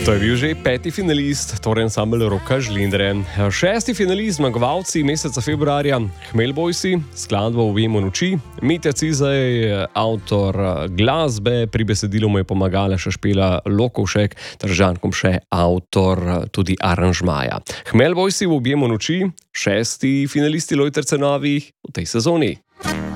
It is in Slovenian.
To je bil že 5. finalist, torej ansambel Roka Žlindre. 6. finalist, zmagovalci meseca februarja, Hmelbojsi, skladba Ujemo noči, Mitja Cizaj, avtor glasbe, pri besedilu mu je pomagala še Špela Lokovšek, ter Žan Komše, avtor tudi aranžmaja. Hmelbojsi v Ujemo noči, 6. finalisti Lojtrce Novih v tej sezoni.